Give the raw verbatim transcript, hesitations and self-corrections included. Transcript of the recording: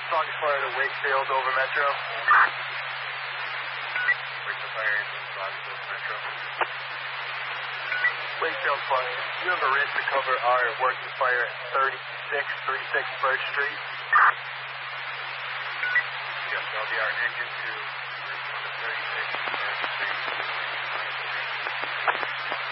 Talking fire to Wakefield over Metro. Wakefield fire is Wakefield Metro. Wakefield fire. You have a wrist to cover our working fire at thirty-six, thirty-six Birch Street. Yes, that'll be our engine two. thirty-six Birch Street.